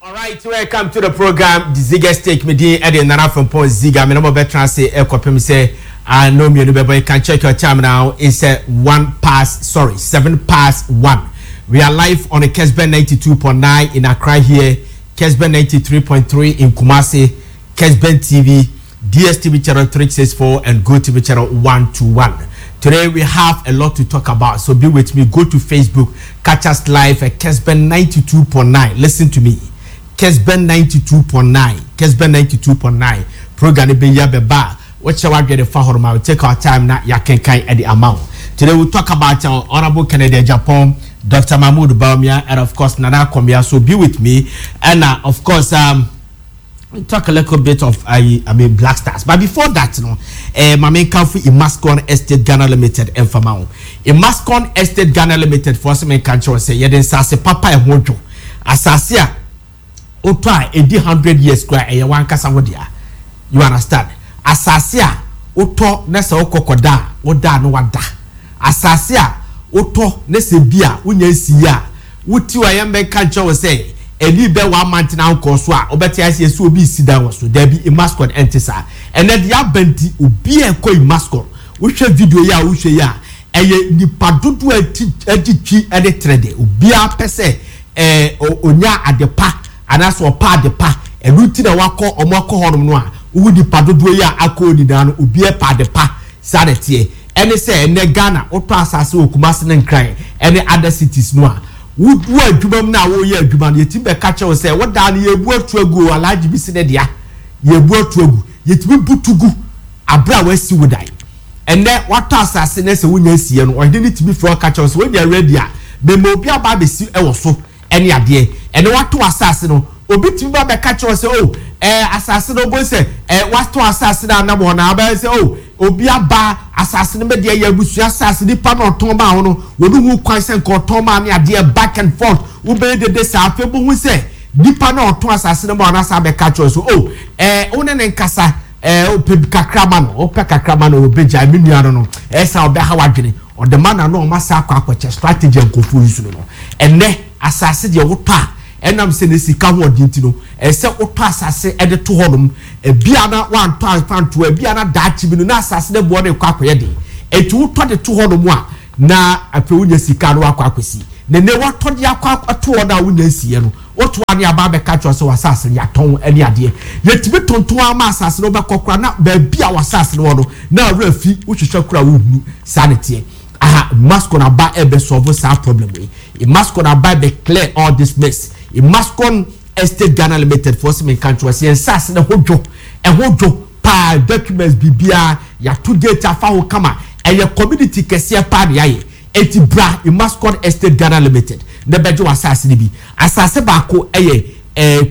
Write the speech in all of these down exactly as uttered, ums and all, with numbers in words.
All right, welcome to the program. The Ziga Stake me di Eddie Nana from Paul Ziga. Me number veteran say Ekopem say I know me no you can check your time now. It's a one past sorry seven past one. We are live on the Kesben ninety-two point nine in Accra here, Kesben ninety-three point three in Kumasi, Kesben T V, D S T V channel three sixty-four and Go T V channel one twenty-one. Today we have a lot to talk about, so be with me. Go to Facebook, catch us live at Kesben ninety-two point nine. Listen to me. Kesben ninety-two point nine. Kesben ninety-two point nine. Program be ya beba. What you want get the fahorma? We take our time now. Ya can kind at the amount. Today we talk about our honorable Canadian Japan, Doctor Mahmoud Bawumia, and of course Nana Komia. So be with me, and uh, of course um. we talk a little bit of I, I mean Black Stars, but before that, you know, eh, my main country in Mascon Estate Ghana Limited and Famao. In Mascon Estate Ghana Limited, for some country say, yeah, then say Papa and Mojo, Asasia, Otwa, eighty hundred years square, and one Casawodia. You understand? Asasia, Oto, Nessa Okokoda, Oda no wada. Asasia, Oto, Nessa Bia, Unyesia, Utu I am country say. Eni be one month now koso a obeti ase so obi sida wo so there be a mascot entisa and then ya benti obi enko i mascot wo hwe video ya wo hwe ya eye nipa dodo atitwi ede trade obi a pese eh onya adepa anaso opa adepa eluti na wakọ omako honom no a wo nipa dodo ya akọ ni dan obi e pa adepa sadete ene se ene Ghana oto asase okumase ne nkran ene other cities no a would adwuma na wo ye adwuma na yeti be ka che wo se wo da na yebu atuagu alaji bi se ne dia yebu atuagu yeti bi butugu abra wasi wodai ene wato asase ne se wonya sie no ode ne tibi fro ka che wo se wonya ready a be mo obi aba be si e wo so ene ade ene wato asase no obi tibi ba be ka che wo se oh eh asase no go se eh wato asase na na mo na aba se oh obi aba asase ne be de ya busu asase ni pa no ton ma ho no wodu hu kwan se nko ton ma ne ade back and forth wo be de de sa afi bu hu se nipa na oton asase ne ma na sa be ka cho so oh eh one ne nkasa eh o pe kakrama no o pe kakrama no obe ja mi nua no eh sa obe ha wadwene o de ma na no ma sa akwa akwa strategy nkofu yusu no enne asase de wo pa enam se ne sika ho odinti no ese oto asase ede to honum e bia na wan to afanto e bia na daachi bi no na asase de bo na kwa akoye de eti woto de to honum a na ape wunya sika no akwa akwesi ne ne woto de akwa to na wunya sie no woto ani aba be ka cho se wasase ya ton ani ade yetibi tonton ama asase no be kokora na ba bia wasase no no na rafi wo hwehwe kura wo hu sanity aha mascot aba e be solve sa problem we e mascot aba be clear all this mess. In Mascon Estate Ghana Limited for some country was in Sass and Hojo and Hojo pa documents bibia ya two data fa kama and your community kesia pa yaye eti bra in Mascon Estate Ghana Limited the bejo assassin bi assassin ba ko eye eh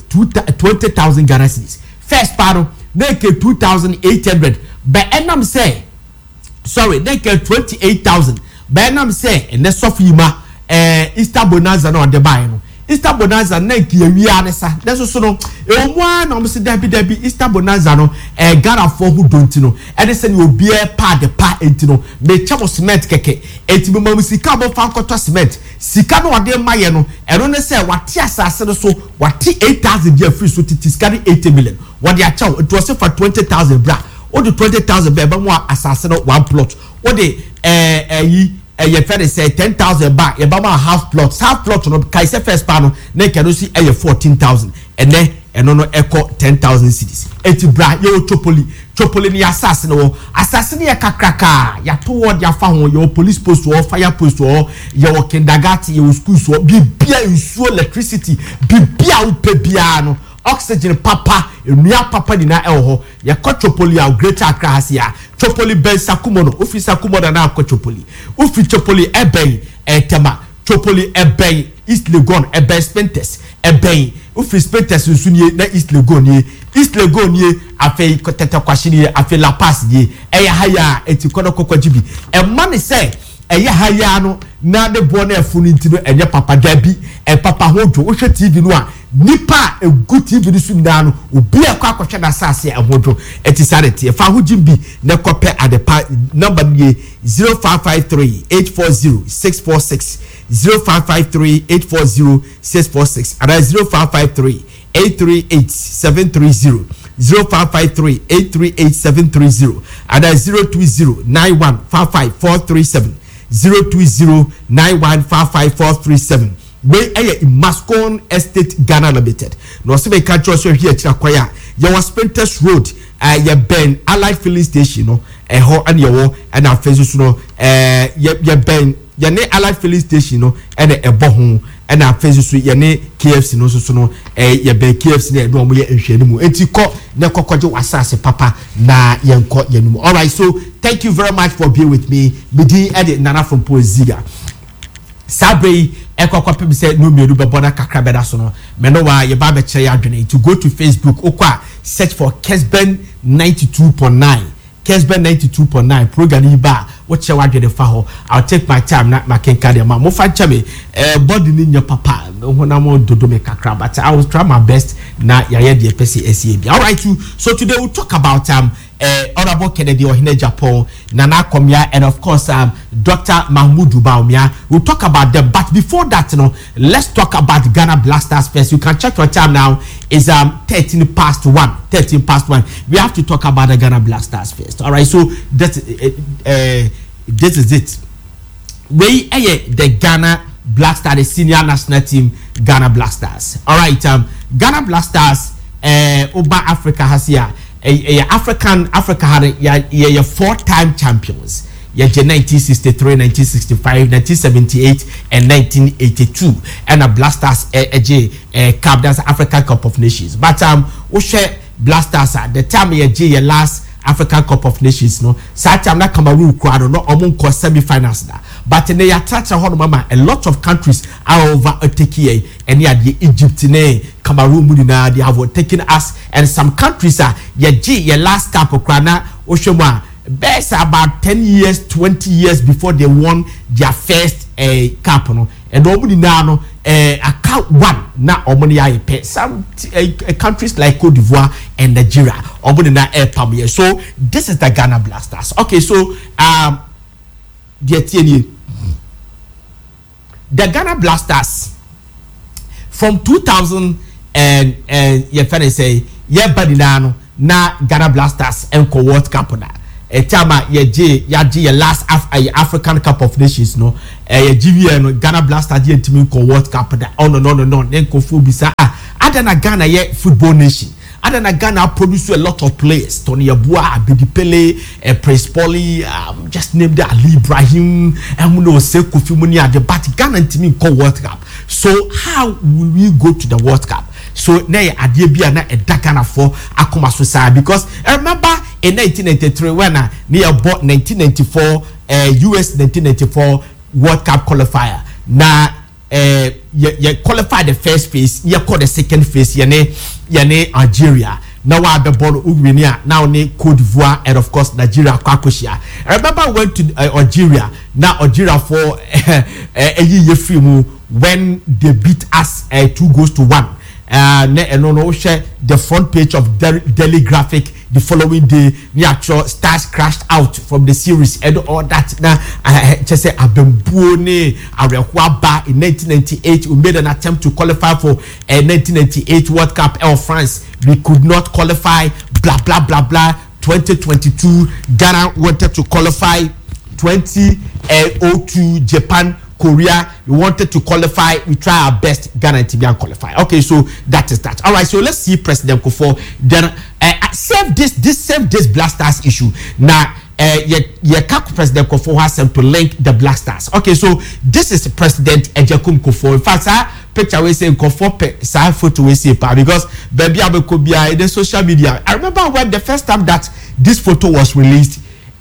twenty thousand Ghana cedis first paro make two thousand eight hundred but enam say sorry they get twenty-eight thousand but enam say and the sofima eh Easter bonanza no de buy no Easter bonanza na ki awia ne sa na so so no e omo na o se dabi dabi Easter bonanza no e Ghana for hu donti no e de se ne obi e pa de pa enti no me chamo cement keke enti me mamu sika bo fa nkoto cement sika no ode maye no e no ne se wate asase no so wate eight thousand dia free so titi sika eighty million wade a chaw it was for twenty thousand bra o de twenty thousand be ba mo asase no one plot o de eh eh yi ye fere say ten thousand back ye ba ma half plot half plot no kai say first panel na kero si e fourteen thousand and then eno no echo ten thousand cedis eti bra ye o chopoli chopoli ni assassin no assassin ye kakraka ya to word ya fa ho ye police post or fire post or ye o kindergarten ye school so bibia nsuo electricity bibia u pe bia no oxygen papa enua papa ni na elho ye ko chopoli a greater Accra hasia chopoli ben sakumo no ofi sakumo na ko chopoli ofi chopoli ebey etema chopoli ebey East Legon ebey Spentes ebey ofi Spentes nsunie na East Legon ye East Legon ye afei koteta kwashini ye afei La Paz ye eya haya eti kono kokwajibi e man say eye haya no na de bo na afunu ntino enye papa dabi e papa hodwo wo hwe T V no a nipa e good T V so na no obi akwa akwhwe na sase e hodwo etisarete e fa hojim bi na kope adepa number nie zero five five three eight four zero six four six zero five five three eight four zero six four six and zero five five three eight three eight seven three zero zero five five three eight three eight seven three zero and zero two zero nine one five five four three seven zero two zero nine one five five four three seven. We are in Mascon Estate Ghana Limited. No se catch us here Chirakwaya. You was Sprinters Road. Uh, you Ben Allied Filling Station. No, a ho and your and our faces. No, uh, you Ben. You ne Allied Filling Station. No, and a bohun and our faces. You ne K F C. No, so no. Uh, you Ben K F C. Ne no more enshenimu. Enti ko ne kokojo asase papa na yenko yenimu. All right. So thank you very much for being with me. Bidi edit Nana from Poeziga. Sabre ekwa pe say no me be bona kakra beda so no me no wa ye ba be kire adwene to go to Facebook okwa search for Kesben ninety-two point nine Kesben ninety-two point nine program yi ba wo kire adwene fa ho. I'll take my time na makenka de ma mo fa chame eh body ni nya papa hona mo dodo me kakra but I will try my best na ya ye de pese S A B. All right, so today we'll talk about um uh, Honorable Kennedy Ohene Japan, Nana Komia, and of course um, Doctor Mahmoud Baumia. We'll talk about them, but before that, you know, let's talk about Ghana Black Stars first. You can check your time now. It's um thirteen past one. Thirteen past one. We have to talk about the Ghana Black Stars first. All right, so that uh, uh, this is it. We are the Ghana Black Stars, the senior national team, Ghana Black Stars. All right, um, Ghana Black Stars. Uh, Oba Africa has here. A, a African Africa had a four-time champions. Yeah, nineteen sixty-three, nineteen sixty-five, nineteen seventy-eight, and nineteen eighty-two. And a Blasters a, a, a Cup, that's African Cup of Nations. But um, we share Blasters at the time ye J last African Cup of Nations. No, such time na Cameroon crowd no among semi-finals da. But in the attach a lot of countries are over taking and yeah, the Egypt, Cameroon, Mudina, they have taken us, and some countries are yeah, G, your last cup of Krana, Oshoma, best about ten years, twenty years before they won their first uh, cup, no, and nobody now, uh, account one, now, Omonia, pay some uh, countries like Cote d'Ivoire and Nigeria, Omonia, air Pamir. So, this is the Ghana Blasters. Okay, so, um, dear T the Ghana Blasters from two thousand and and you finna say yeah body now na Ghana Blasters and co World Cup na a time ya J ya J last Af African Cup of Nations no eh G V N Ghana Blasters je team co World Cup na oh no no no no then ko fu bisa ah adana Ghana ye football nation. Adana Ghana produce a lot of players. Tony Abua, Abedi Pele, uh, Prince Polly, um, just named the Ali Ibrahim, and we know say Kofi Munia. But Ghana team called World Cup. So how will we go to the World Cup? So now Adebia na a Ghana for Akuma Society because I remember in nineteen ninety-three when I near bought nineteen ninety-four uh, U S nineteen ninety-four World Cup qualifier. Now. Uh, you, you qualify the first phase, you call the second phase, you ne, you ne Algeria. Now I the ball Uguinia, now ne Cote d'Ivoire, and of course Nigeria, Kwakoshia. I remember I went to uh, Algeria, now Algeria for a year film when they beat us uh, two goals to one. Uh, and no no share the front page of Daily Graphic the following day. The actual stars crashed out from the series and all that. Now I just say Abembuone Arekwaba in nineteen ninety-eight. We made an attempt to qualify for a nineteen ninety-eight World Cup in France. We could not qualify. Blah blah blah blah. twenty twenty-two Ghana wanted to qualify. twenty oh two Japan. Korea, we wanted to qualify. We try our best. Ghana to be qualify. Okay, so that is that. All right, so let's see President Kufuor. Then uh, save this, this save this Blasters issue. Now, uh, your your President Kufuor has to link the Blasters. Okay, so this is President Ejekum Kufuor. In fact, sir, picture we say Kufuor, sir, photo we say because baby I could be in the social media. I remember when the first time that this photo was released.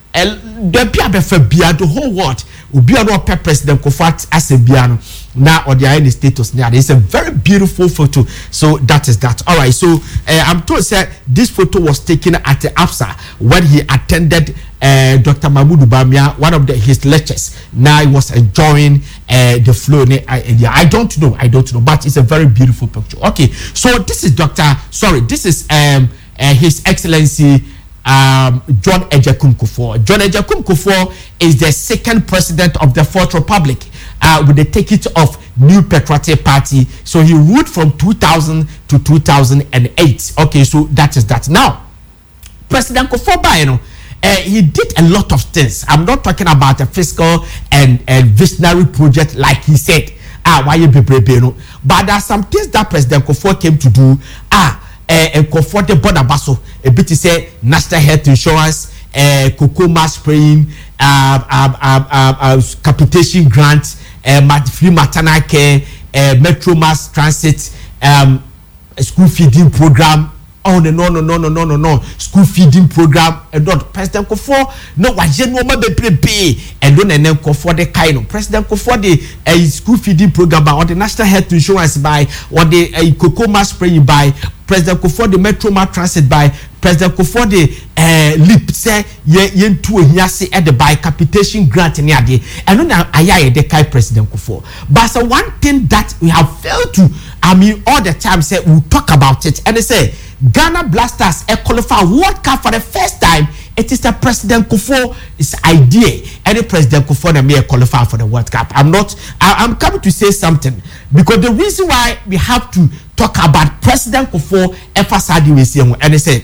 the bia be fa bia the whole world obi no pe President Kufuor as a bia no na or the any status there. It's a very beautiful photo. So that is that. All right. So uh, I'm told that this photo was taken at the APSA when he attended uh, Doctor Mahmoud Bawumia, one of the, his lectures. Now he was enjoying uh, the flow. I, I don't know. I don't know. But it's a very beautiful picture. Okay. So this is Doctor Sorry. This is um, uh, His Excellency Um, John Agyekum Kufuor. John Agyekum Kufuor is the second president of the Fourth Republic uh, with the ticket of New Patriotic Party. So he ruled from two thousand to two thousand eight. Okay, so that is that. Now, President Kufuor, you know, uh, he did a lot of things. I'm not talking about a fiscal and, and visionary project like he said. Ah, why you be brave, you know? But there are some things that President Kufuor came to do. Ah, and uh, comfort the border basso a bit to say national health insurance, uh, cocoa mass spraying, uh, uh, uh, uh, uh, capitation grant, uh, free maternal care, uh, metro mass transit, um, school feeding program. Oh no no no no no no no school feeding program and not President Kufuor no wa je no ma be prepare and don't and then Kufuor the kind of President Kufuor the uh, school feeding program by or the national health insurance by or the uh, cocoa mass spraying by President Kufuor the metro mass transit by President Kufuor the uh, lip say ye ye to hiase at the by capitation grant in ade and no aya the kind President Kufuor. But so one thing that we have failed to, I mean, all the time say we we'll talk about it and they say Ghana Blasters a qualify World Cup for the first time. It is the President Kufuor's idea. Any President Kufuor may qualify for the World Cup. I'm not. I, I'm coming to say something because the reason why we have to talk about President Kufuor emphasizing and they say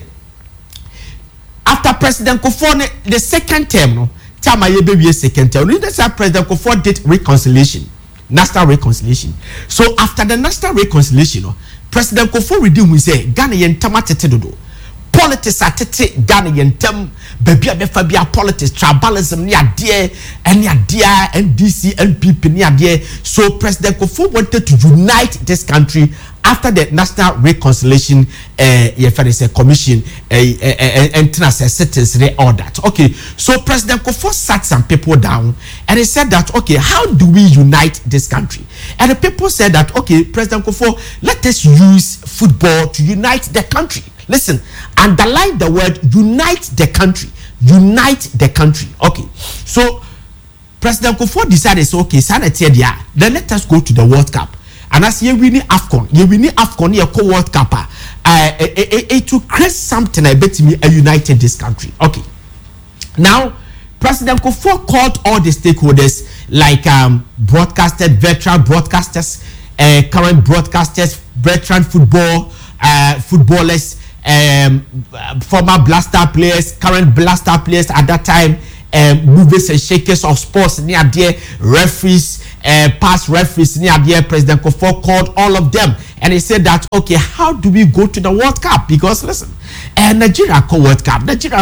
after President Kufuor the second term, no, time I be a second term. That's why President Kufuor did reconciliation, national reconciliation. So after the national reconciliation, no, President Kufuor redeem we say Ghana yentama tete dodo. Politics are tete Ghana yentem baby abefa bia politics tribalism ni ade any ade N D C N P P ni ade. So President Kufuor wanted to unite this country after the national reconciliation uh yeah, commission uh international citizens all that. Okay, so President Kufuor sat some people down and he said that okay, how do we unite this country? And the people said that okay, President Kufuor, let us use football to unite the country. Listen, underline the word unite the country. Unite the country. Okay, so President Kufuor decided okay, then let us go to the World Cup. And as you win AFCON, you win AFCON, you co World Cup. Uh, it to create something I bet me a united this country. Okay. Now, President Kufuor called all the stakeholders like um, broadcasters, veteran broadcasters, uh, current broadcasters, veteran football, uh, footballers, um, former blaster players, current blaster players at that time, um, movers and shakers of sports near there, referees, uh, past referees near there. President Kufuor called all of them and he said that okay, how do we go to the World Cup? Because listen, uh, Nigeria call World Cup. Nigeria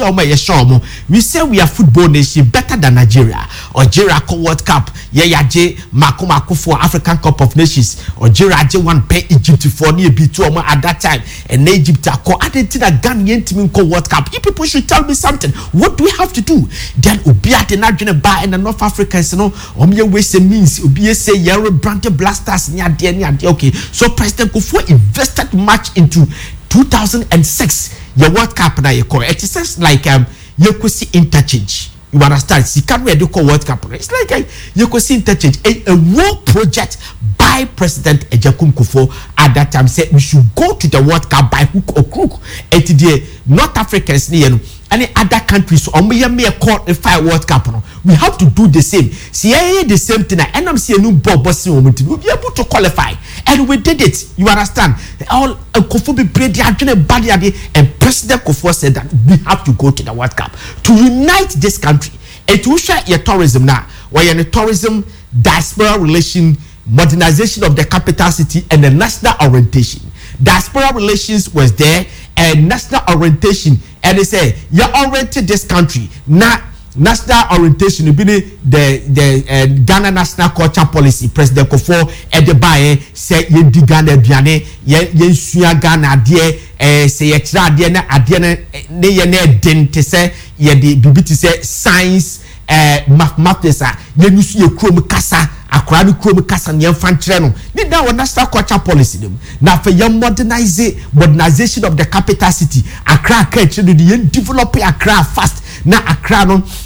we say we are football nation better than Nigeria. Or Nigeria call World Cup. Yeah, yeah, J Makoma for African Cup of Nations. Or Nigeria J one pay Egypt for near B two at that time. And Egypt are called Argentina Ghanaian team call World Cup. You people should tell me something. What do we have to do? Then Obiat and Nigeria buy in the North Africans, you know, or me way say means Obiat say Yellow Branded Blasters near there near there. Okay, so President Kufuor invested much into two thousand six your World Cup na you call it. It's just like um you could see interchange. You understand? See, can't we do call World Cup? It's like a, you could see interchange. A, a war project by President Agyekum Kufuor at that time said we should go to the World Cup by hook or crook. And the North Africans, you know, any other countries, or me may call a fire World Cup. We have to do the same. See, the same thing. And I'm seeing a new Bob Bossy moment. We'll be able to qualify. And we did it. You understand? All Kufuor be brave, and President Kufuor said that we have to go to the World Cup to unite this country and to share your tourism now. Why your tourism, diaspora relation, modernization of the capital city, and the national orientation. Diaspora relations was there, and national orientation. And they say you oriented this country now. National orientation will be the the uh, Ghana national culture policy. President Kufuor at the buy say ye di Ghana biane ye ye suya Ghana die eh say ye tra die na ade na ne ye na den te say ye de bibiti say science eh mathematics a ye nusu ye krom kasa akora no krom kasa ne mfantre no ni da wo national culture policy dem na fa ye modernize modernization of the capital city Accra ka chiro de ye develop Accra fast na Accra no